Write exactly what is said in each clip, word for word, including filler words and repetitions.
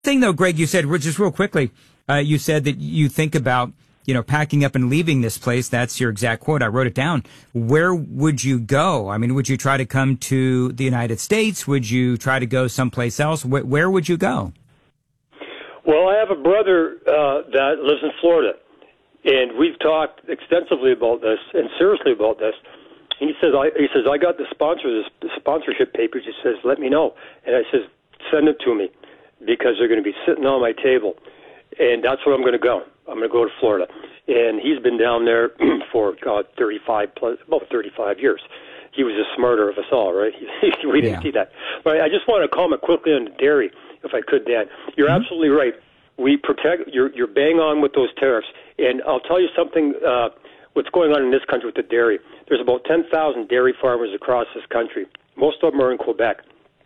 Thing though, Greg, you said just real quickly, uh, you said that you think about, you know, packing up and leaving this place. That's your exact quote. I wrote it down. Where would you go? I mean, would you try to come to the United States? Would you try to go someplace else? Where, where would you go? Well, I have a brother uh, that lives in Florida, and we've talked extensively about this and seriously about this. He says, I, he says, I got the sponsor, the sponsorship papers. He says, let me know. And I says, send them to me because they're going to be sitting on my table. And that's where I'm going to go. I'm going to go to Florida. And he's been down there for, God, thirty-five plus, about thirty-five years. He was the smarter of us all, right? We didn't yeah. see that. But I just want to comment quickly on the dairy, if I could, Dan. You're mm-hmm. absolutely right. We protect, you're, you're bang on with those tariffs. And I'll tell you something, uh, what's going on in this country with the dairy. There's about ten thousand dairy farmers across this country. Most of them are in Quebec.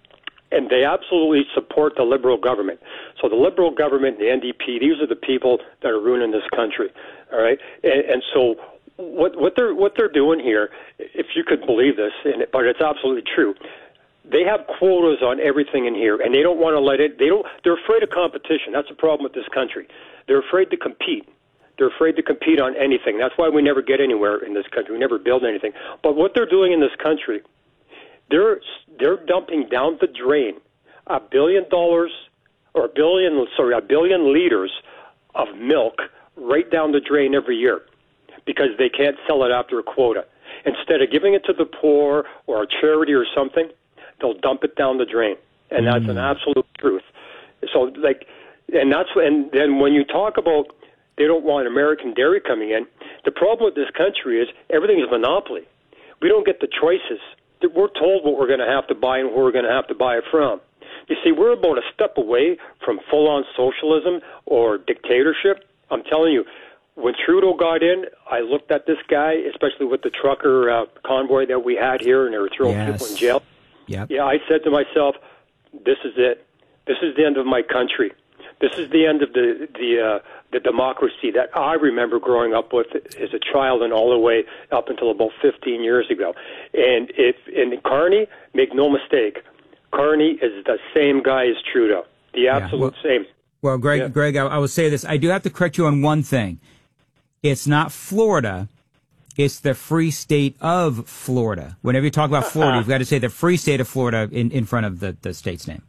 And they absolutely support the Liberal government. So the Liberal government, the N D P, these are the people that are ruining this country. All right? And, and so what, what they're what they're doing here, if you could believe this, and, but it's absolutely true, they have quotas on everything in here, and they don't want to let it. They don't. They're afraid of competition. That's the problem with this country. They're afraid to compete. They're afraid to compete on anything. That's why we never get anywhere in this country. We never build anything. But what they're doing in this country, they're they're dumping down the drain a billion dollars or a billion sorry a billion liters of milk right down the drain every year because they can't sell it after a quota. Instead of giving it to the poor or a charity or something, they'll dump it down the drain, and that's mm. an absolute truth. So, like, and that's and then when you talk about they don't want American dairy coming in, the problem with this country is everything is monopoly. We don't get the choices. We're told what we're going to have to buy and where we're going to have to buy it from. You see, we're about a step away from full-on socialism or dictatorship. I'm telling you, when Trudeau got in, I looked at this guy, especially with the trucker uh, convoy that we had here, and they were throwing yes. people in jail. Yep. Yeah, I said to myself, this is it. This is the end of my country. This is the end of the the uh, the democracy that I remember growing up with as a child and all the way up until about fifteen years ago. And if and Carney, make no mistake, Carney is the same guy as Trudeau, the absolute yeah. well, same. Well, Greg, yeah. Greg, I, I will say this. I do have to correct you on one thing. It's not Florida. It's the free state of Florida. Whenever you talk about Florida, you've got to say the free state of Florida in, in front of the, the state's name.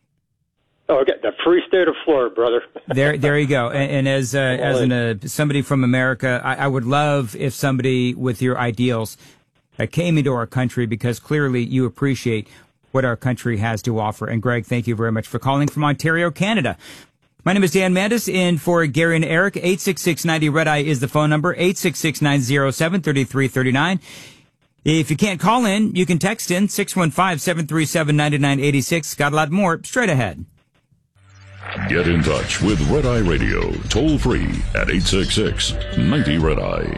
Okay, the free state of Florida, brother. there, there you go. And, and as uh, as an, uh, somebody from America, I, I would love if somebody with your ideals uh, came into our country because clearly you appreciate what our country has to offer. And Greg, thank you very much for calling from Ontario, Canada. My name is Dan Mandis, in for Gary and Eric. eight six six ninety Red Eye is the phone number, eight six six nine zero seven three three three nine. If you can't call in, you can text in six one five, seven three seven, nine nine eight six. Got a lot more straight ahead. Get in touch with Red Eye Radio, toll free at eight six six, ninety Red Eye.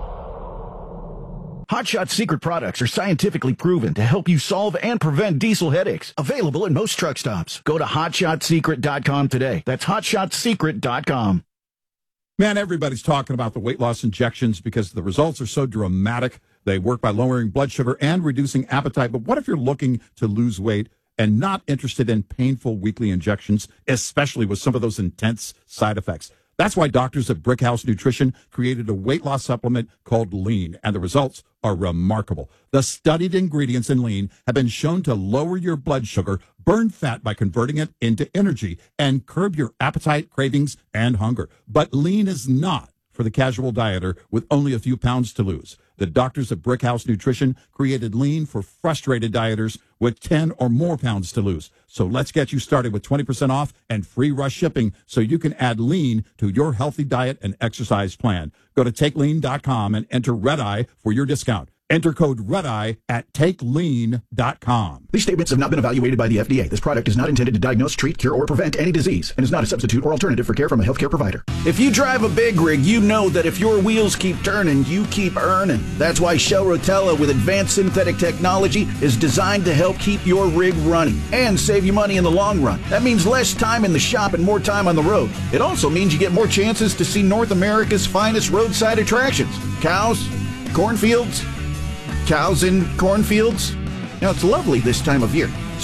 Hot Shot's secret products are scientifically proven to help you solve and prevent diesel headaches. Available in most truck stops. Go to hot shot secret dot com today. That's hot shot secret dot com. Man, everybody's talking about the weight loss injections because the results are so dramatic. They work by lowering blood sugar and reducing appetite. But what if you're looking to lose weight and not interested in painful weekly injections, especially with some of those intense side effects? That's why doctors at Brickhouse Nutrition created a weight loss supplement called Lean, and the results are remarkable. The studied ingredients in Lean have been shown to lower your blood sugar, burn fat by converting it into energy, and curb your appetite, cravings, and hunger. But Lean is not for the casual dieter with only a few pounds to lose. The doctors at Brickhouse Nutrition created Lean for frustrated dieters with ten or more pounds to lose. So let's get you started with twenty percent off and free rush shipping so you can add Lean to your healthy diet and exercise plan. Go to take lean dot com and enter Red Eye for your discount. Enter code REDEYE at take lean dot com. These statements have not been evaluated by the F D A. This product is not intended to diagnose, treat, cure, or prevent any disease and is not a substitute or alternative for care from a healthcare provider. If you drive a big rig, you know that if your wheels keep turning, you keep earning. That's why Shell Rotella with advanced synthetic technology is designed to help keep your rig running and save you money in the long run. That means less time in the shop and more time on the road. It also means you get more chances to see North America's finest roadside attractions. Cows, cornfields, cows in cornfields. Now, it's lovely this time of year.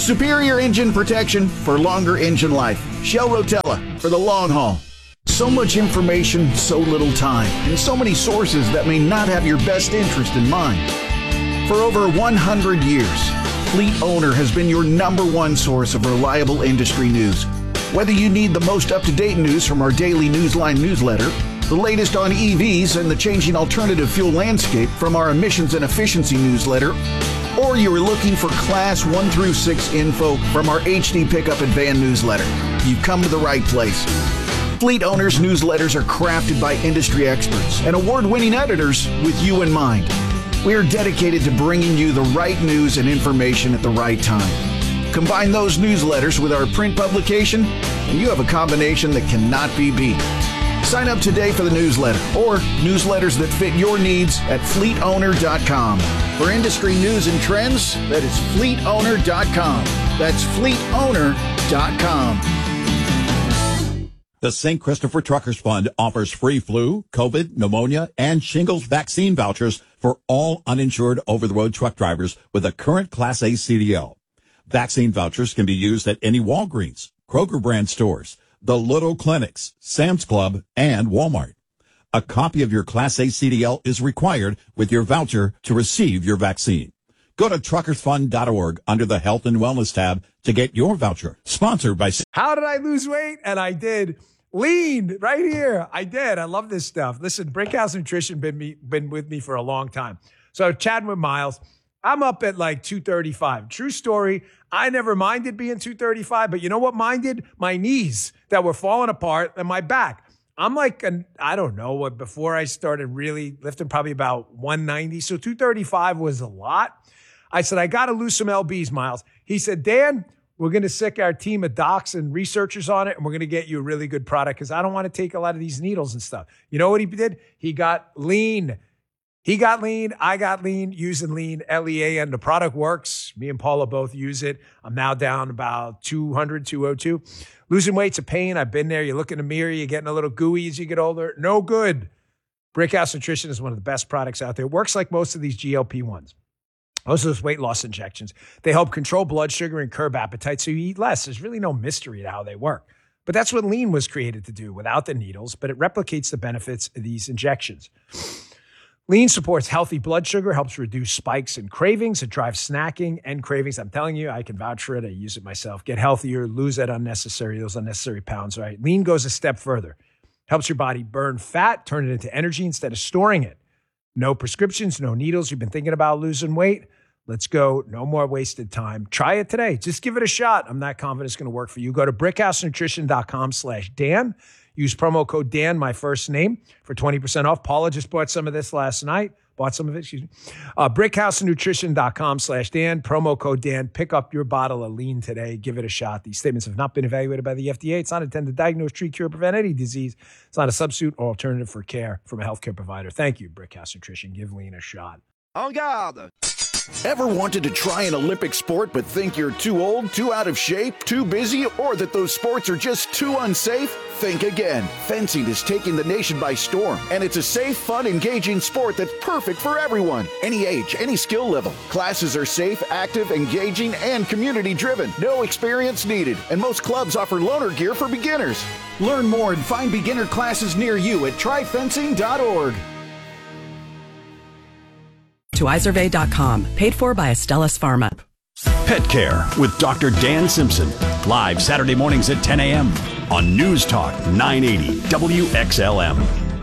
Superior engine protection for longer engine life. Shell Rotella for the long haul. So much information, so little time, and so many sources that may not have your best interest in mind. For over one hundred years, Fleet Owner has been your number one source of reliable industry news. Whether you need the most up-to-date news from our daily Newsline newsletter, the latest on E Vs and the changing alternative fuel landscape from our emissions and efficiency newsletter, or you are looking for Class one through six info from our H D Pickup and Van newsletter, you've come to the right place. Fleet Owners newsletters are crafted by industry experts and award-winning editors with you in mind. We are dedicated to bringing you the right news and information at the right time. Combine those newsletters with our print publication, and you have a combination that cannot be beat. Sign up today for the newsletter or newsletters that fit your needs at fleet owner dot com. For industry news and trends, that is fleet owner dot com. That's fleet owner dot com. The Saint Christopher Truckers Fund offers free flu, COVID, pneumonia, and shingles vaccine vouchers for all uninsured over-the-road truck drivers with a current Class A C D L. Vaccine vouchers can be used at any Walgreens, Kroger brand stores, the Little Clinics, Sam's Club, and Walmart. A copy of your Class A C D L is required with your voucher to receive your vaccine. Go to truckers fund dot org under the Health and Wellness tab to get your voucher. Sponsored by... How did I lose weight? And I did. Lean right here. I did. I love this stuff. Listen, Brickhouse Nutrition been me been with me for a long time. So chatting with Miles, I'm up at like two thirty-five. True story. I never minded being two thirty-five, but you know what minded? My knees that were falling apart and my back. I'm like, an, I don't know what, before I started really lifting, probably about one ninety. So two thirty-five was a lot. I said, I got to lose some L Bs, Miles. He said, Dan, we're going to sick our team of docs and researchers on it, and we're going to get you a really good product because I don't want to take a lot of these needles and stuff. You know what he did? He got lean. He got lean. I got lean using lean, L E A, and the product works. Me and Paula both use it. I'm now down about two hundred, two oh two. Losing weight's a pain. I've been there. You look in the mirror, you're getting a little gooey as you get older. No good. Brickhouse Nutrition is one of the best products out there. It works like most of these G L P ones. Most of those weight loss injections. They help control blood sugar and curb appetite so you eat less. There's really no mystery to how they work. But that's what lean was created to do without the needles, but it replicates the benefits of these injections. Lean supports healthy blood sugar, helps reduce spikes and cravings. It drives snacking and cravings. I'm telling you, I can vouch for it. I use it myself. Get healthier, lose that unnecessary, those unnecessary pounds, right? Lean goes a step further. Helps your body burn fat, turn it into energy instead of storing it. No prescriptions, no needles. You've been thinking about losing weight? Let's go. No more wasted time. Try it today. Just give it a shot. I'm not confident it's going to work for you. Go to brickhouse nutrition dot com slash Dan. Use promo code Dan, my first name, for twenty percent off. Paula just bought some of this last night. Bought some of it, excuse me. Uh, brickhouse nutrition dot com slash Dan. Promo code Dan. Pick up your bottle of lean today. Give it a shot. These statements have not been evaluated by the F D A. It's not intended to diagnose, treat, cure, or prevent any disease. It's not a substitute or alternative for care from a healthcare provider. Thank you, Brickhouse Nutrition. Give lean a shot. En garde! Ever wanted to try an Olympic sport but think you're too old, too out of shape, too busy, or that those sports are just too unsafe? Think again. Fencing is taking the nation by storm, and it's a safe, fun, engaging sport that's perfect for everyone. Any age, any skill level. Classes are safe, active, engaging, and community-driven. No experience needed, and most clubs offer loaner gear for beginners. Learn more and find beginner classes near you at try fencing dot org. To Izervay dot com, paid for by Astellas Pharma. Pet Care with Doctor Dan Simpson. Live Saturday mornings at ten a.m. on News Talk nine eighty W X L M.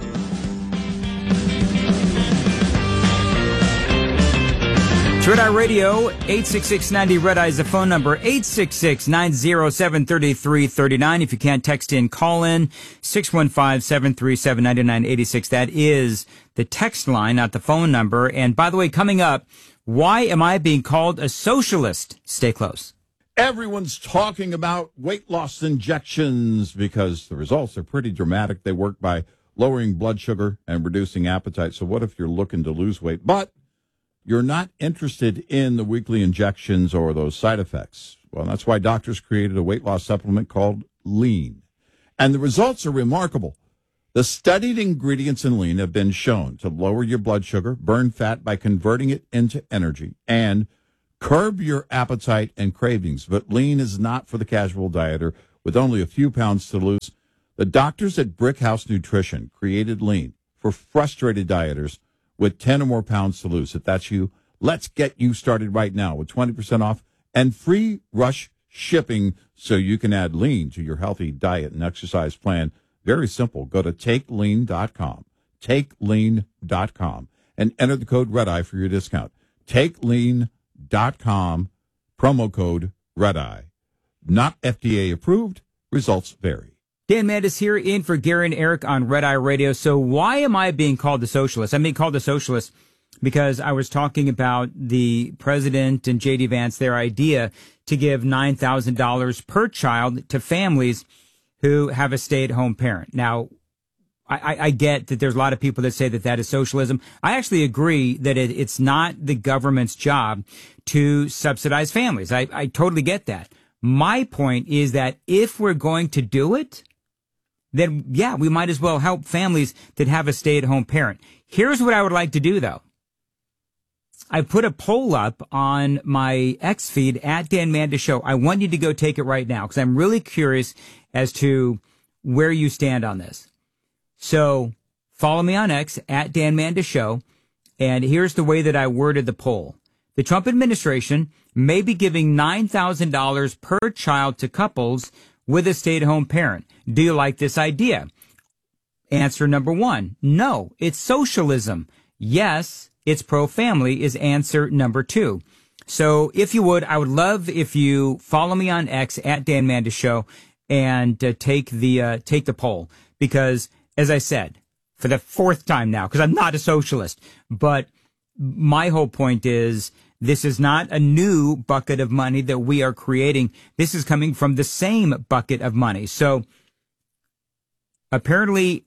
Red Eye Radio, eight six six ninety Red Eye is the phone number, eight six six, nine oh seven, three three three nine. If you can't text in, call in, six one five, seven three seven, nine nine eight six. That is the text line, not the phone number. And by the way, coming up, why am I being called a socialist? Stay close. Everyone's talking about weight loss injections because the results are pretty dramatic. They work by lowering blood sugar and reducing appetite. So what if you're looking to lose weight, but you're not interested in the weekly injections or those side effects? Well, that's why doctors created a weight loss supplement called Lean. And the results are remarkable. The studied ingredients in Lean have been shown to lower your blood sugar, burn fat by converting it into energy, and Curb your appetite and cravings, but lean is not for the casual dieter with only a few pounds to lose. The doctors at Brickhouse Nutrition created lean for frustrated dieters with ten or more pounds to lose. If that's you, let's get you started right now with twenty percent off and free rush shipping so you can add lean to your healthy diet and exercise plan. Very simple. Go to take lean dot com, take lean dot com, and enter the code REDEYE for your discount. take lean dot com, promo code REDEYE. Not F D A approved. Results vary. Dan Mandis here in for Gary and Eric on Red Eye Radio. So why am I being called a socialist? I'm being called a socialist because I was talking about the president and J D Vance, their idea to give nine thousand dollars per child to families who have a stay-at-home parent. Now, I, I get that there's a lot of people that say that that is socialism. I actually agree that it, it's not the government's job to subsidize families. I, I totally get that. My point is that if we're going to do it, then, yeah, we might as well help families that have a stay-at-home parent. Here's what I would like to do, though. I put a poll up on my X feed at Dan Mandis Show. I want you to go take it right now because I'm really curious as to where you stand on this. So follow me on X at Dan Mandis Show. And here's the way that I worded the poll. The Trump administration may be giving nine thousand dollars per child to couples with a stay-at-home parent. Do you like this idea? Answer number one, no, it's socialism. Yes, it's pro-family is answer number two. So if you would, I would love if you follow me on X at Dan Mandis Show and uh, take the uh, take the poll. Because, as I said, for the fourth time now, because I'm not a socialist, but my whole point is this is not a new bucket of money that we are creating. This is coming from the same bucket of money. So apparently,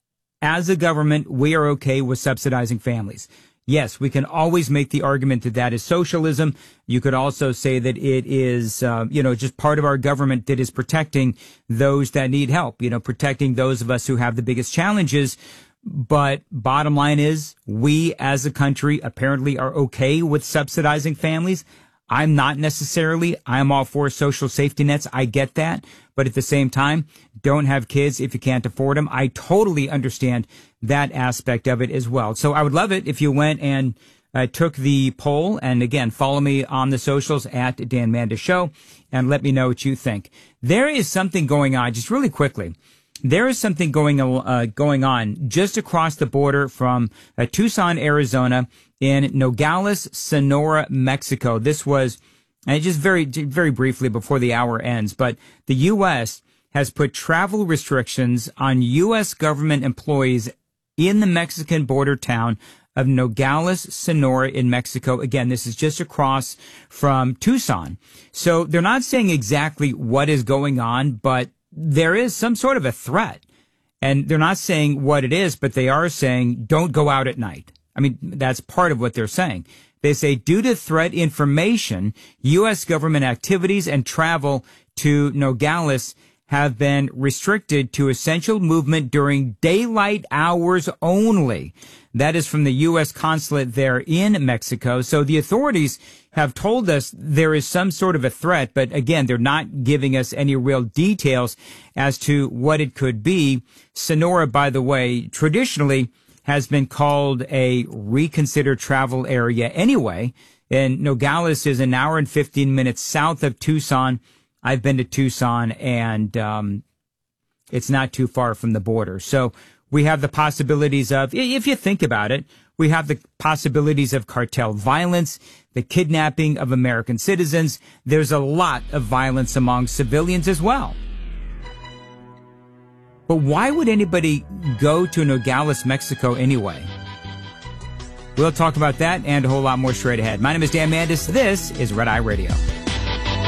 as a government, we are okay with subsidizing families. Yes, we can always make the argument that that is socialism. You could also say that it is, uh, you know, just part of our government that is protecting those that need help, you know, protecting those of us who have the biggest challenges. But bottom line is, we as a country apparently are okay with subsidizing families. I'm not necessarily. I'm all for social safety nets. I get that. But at the same time, don't have kids if you can't afford them. I totally understand that aspect of it as well. So I would love it if you went and uh, took the poll. And again, follow me on the socials at Dan Mandis Show and let me know what you think. There is something going on, just really quickly. There is something going uh, going on just across the border from uh, Tucson, Arizona, in Nogales, Sonora, Mexico. This was, and just very, very briefly before the hour ends, but the U S has put travel restrictions on U S government employees in the Mexican border town of Nogales, Sonora in Mexico. Again, this is just across from Tucson. So they're not saying exactly what is going on, but there is some sort of a threat. And they're not saying what it is, but they are saying don't go out at night. I mean, that's part of what they're saying. They say due to threat information, U S government activities and travel to Nogales have been restricted to essential movement during daylight hours only. That is from the U S consulate there in Mexico. So the authorities have told us there is some sort of a threat, but again, they're not giving us any real details as to what it could be. Sonora, by the way, traditionally has been called a reconsidered travel area anyway. And Nogales is an hour and fifteen minutes south of Tucson. I've been to Tucson, and um, it's not too far from the border. So we have the possibilities of, if you think about it, we have the possibilities of cartel violence, the kidnapping of American citizens. There's a lot of violence among civilians as well. But why would anybody go to Nogales, Mexico anyway? We'll talk about that and a whole lot more straight ahead. My name is Dan Mandis. This is Red Eye Radio.